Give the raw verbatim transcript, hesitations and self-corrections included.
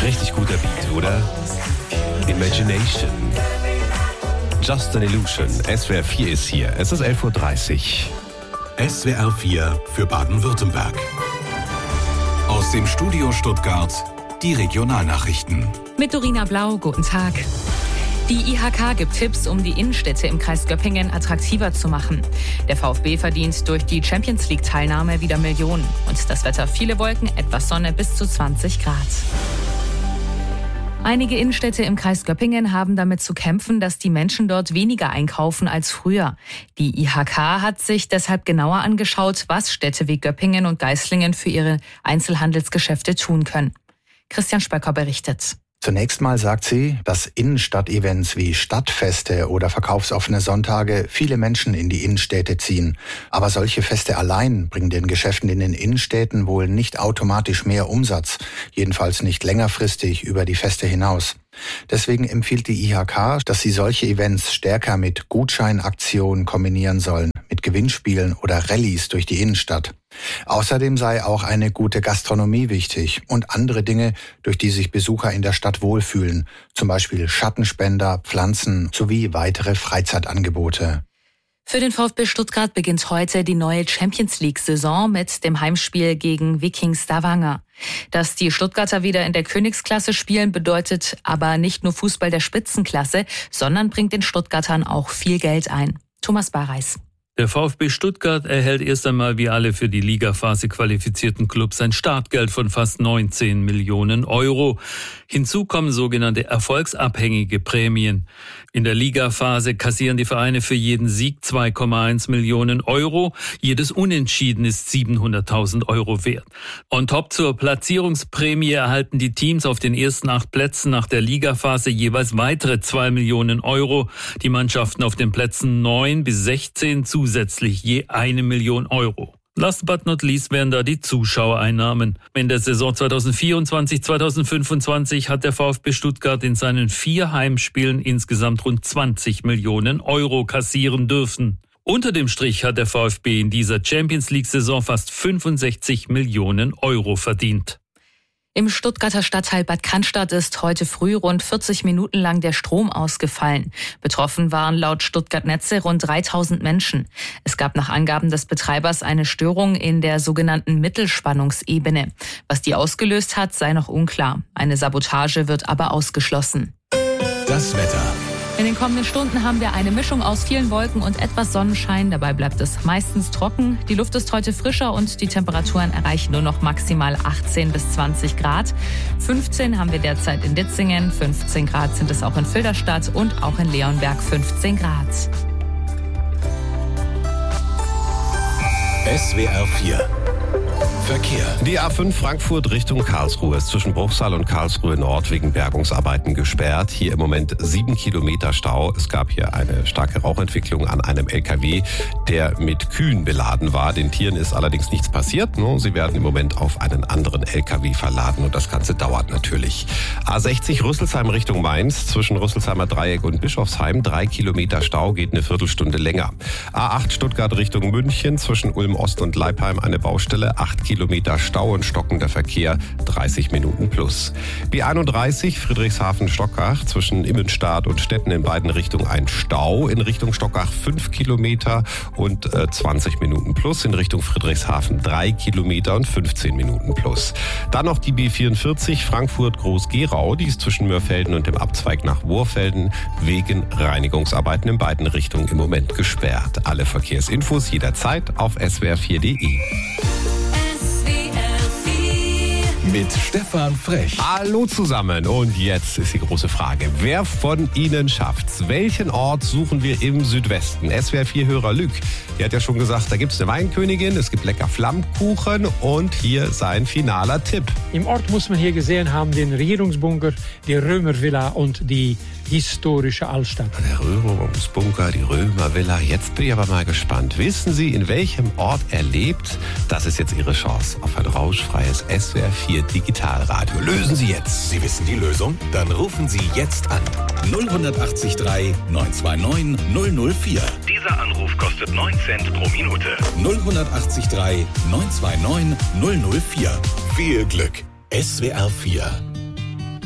Richtig guter Beat, oder? Imagination. Just an Illusion. S W R vier ist hier. Es ist elf Uhr dreißig. S W R vier für Baden-Württemberg. Aus dem Studio Stuttgart die Regionalnachrichten. Mit Dorina Blau, guten Tag. Die I H K gibt Tipps, um die Innenstädte im Kreis Göppingen attraktiver zu machen. Der VfB verdient durch die Champions-League-Teilnahme wieder Millionen. Und das Wetter: viele Wolken, etwas Sonne, bis zu zwanzig Grad. Einige Innenstädte im Kreis Göppingen haben damit zu kämpfen, dass die Menschen dort weniger einkaufen als früher. Die I H K hat sich deshalb genauer angeschaut, was Städte wie Göppingen und Geislingen für ihre Einzelhandelsgeschäfte tun können. Christian Spöcker berichtet. Zunächst mal sagt sie, dass Innenstadtevents wie Stadtfeste oder verkaufsoffene Sonntage viele Menschen in die Innenstädte ziehen. Aber solche Feste allein bringen den Geschäften in den Innenstädten wohl nicht automatisch mehr Umsatz, jedenfalls nicht längerfristig über die Feste hinaus. Deswegen empfiehlt die I H K, dass sie solche Events stärker mit Gutscheinaktionen kombinieren sollen, mit Gewinnspielen oder Rallyes durch die Innenstadt. Außerdem sei auch eine gute Gastronomie wichtig und andere Dinge, durch die sich Besucher in der Stadt wohlfühlen, zum Beispiel Schattenspender, Pflanzen sowie weitere Freizeitangebote. Für den VfB Stuttgart beginnt heute die neue Champions-League-Saison mit dem Heimspiel gegen Viking Stavanger. Dass die Stuttgarter wieder in der Königsklasse spielen, bedeutet aber nicht nur Fußball der Spitzenklasse, sondern bringt den Stuttgartern auch viel Geld ein. Thomas Bareis. Der VfB Stuttgart erhält erst einmal wie alle für die Ligaphase qualifizierten Clubs ein Startgeld von fast neunzehn Millionen Euro. Hinzu kommen sogenannte erfolgsabhängige Prämien. In der Ligaphase kassieren die Vereine für jeden Sieg zwei Komma eins Millionen Euro. Jedes Unentschieden ist siebenhunderttausend Euro wert. On top zur Platzierungsprämie erhalten die Teams auf den ersten acht Plätzen nach der Ligaphase jeweils weitere zwei Millionen Euro. Die Mannschaften auf den Plätzen neun bis sechzehn zusätzlich je eine Million Euro. Last but not least wären da die Zuschauereinnahmen. In der Saison zweitausendvierundzwanzig zweitausendfünfundzwanzig hat der VfB Stuttgart in seinen vier Heimspielen insgesamt rund zwanzig Millionen Euro kassieren dürfen. Unter dem Strich hat der VfB in dieser Champions-League-Saison fast fünfundsechzig Millionen Euro verdient. Im Stuttgarter Stadtteil Bad Cannstatt ist heute früh rund vierzig Minuten lang der Strom ausgefallen. Betroffen waren laut Stuttgart Netze rund dreitausend Menschen. Es gab nach Angaben des Betreibers eine Störung in der sogenannten Mittelspannungsebene. Was die ausgelöst hat, sei noch unklar. Eine Sabotage wird aber ausgeschlossen. Das Wetter. In den kommenden Stunden haben wir eine Mischung aus vielen Wolken und etwas Sonnenschein. Dabei bleibt es meistens trocken. Die Luft ist heute frischer und die Temperaturen erreichen nur noch maximal achtzehn bis zwanzig Grad. fünfzehn haben wir derzeit in Ditzingen, fünfzehn Grad sind es auch in Filderstadt und auch in Leonberg fünfzehn Grad. S W R vier Verkehr. Die A fünf Frankfurt Richtung Karlsruhe ist zwischen Bruchsal und Karlsruhe Nord wegen Bergungsarbeiten gesperrt. Hier im Moment sieben Kilometer Stau. Es gab hier eine starke Rauchentwicklung an einem L K W, der mit Kühen beladen war. Den Tieren ist allerdings nichts passiert. Sie werden im Moment auf einen anderen L K W verladen und das Ganze dauert natürlich. A sechzig Rüsselsheim Richtung Mainz zwischen Rüsselsheimer Dreieck und Bischofsheim. Drei Kilometer Stau, geht eine Viertelstunde länger. A acht Stuttgart Richtung München zwischen Ulm Ost und Leipheim eine Baustelle. Acht Kilometer Stau und stockender Verkehr, dreißig Minuten plus. B einunddreißig Friedrichshafen-Stockach zwischen Immenstadt und Stetten in beiden Richtungen ein Stau. In Richtung Stockach fünf Kilometer und äh, zwanzig Minuten plus. In Richtung Friedrichshafen drei Kilometer und fünfzehn Minuten plus. Dann noch die B vierundvierzig Frankfurt-Groß-Gerau. Die ist zwischen Mörfelden und dem Abzweig nach Worfelden wegen Reinigungsarbeiten in beiden Richtungen im Moment gesperrt. Alle Verkehrsinfos jederzeit auf s w r vier punkt d e. Mit Stefan Frech. Hallo zusammen und jetzt ist die große Frage. Wer von Ihnen schafft's? Welchen Ort suchen wir im Südwesten? S W R vier Hörer Lüg, der hat ja schon gesagt, da gibt's eine Weinkönigin, es gibt lecker Flammkuchen und hier sein finaler Tipp. Im Ort muss man hier gesehen haben den Regierungsbunker, die Römervilla und die historische Altstadt. Der Römerungsbunker, die Römervilla. Jetzt bin ich aber mal gespannt. Wissen Sie, in welchem Ort er lebt? Das ist jetzt Ihre Chance auf ein rauschfreies S W R vier Digitalradio. Lösen Sie jetzt. Sie wissen die Lösung? Dann rufen Sie jetzt an. null acht drei neun zwei neun null null vier. Dieser Anruf kostet neun Cent pro Minute. null acht drei neun zwei neun null null vier. Viel Glück. S W R vier